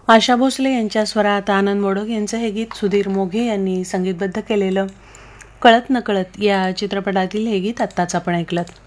आशा भोसले यांच्या स्वरात आनंद मोडक यांचं हे गीत सुधीर मोघे यांनी संगीतबद्ध केलेलं कळत नकळत या चित्रपटातील हे गीत आत्ताच आपण ऐकलं.